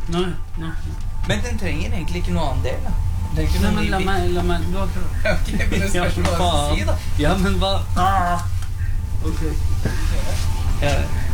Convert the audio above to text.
Nei. Men den trenger egentlig ikke noe annen del, da. Nei, men la meg du har klart. Ok, men det spørs hva du si, da. Ja, men hva? Ok. Ja.